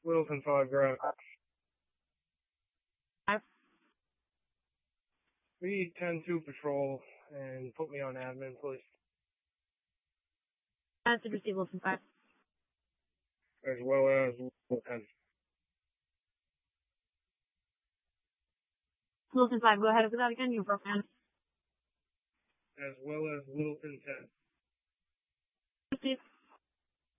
Littleton 5 ground. We need 10-2 patrol and put me on admin, please. Answer receive Littleton 5. As well as Littleton. Littleton 5, go ahead with that again. You broke down. As well as Littleton 10. Receive.